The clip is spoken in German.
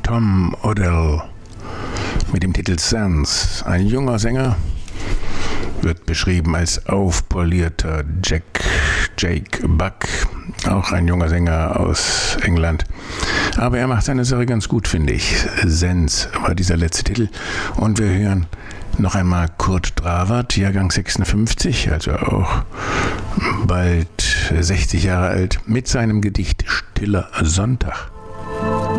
Tom Odell mit dem Titel Sense. Ein junger Sänger, wird beschrieben als aufpolierter Jake Buck, auch ein junger Sänger aus England. Aber er macht seine Sache ganz gut, finde ich. Sense war dieser letzte Titel. Und wir hören noch einmal Kurt Dravert, Jahrgang 56, also auch bald 60 Jahre alt, mit seinem Gedicht Stiller Sonntag.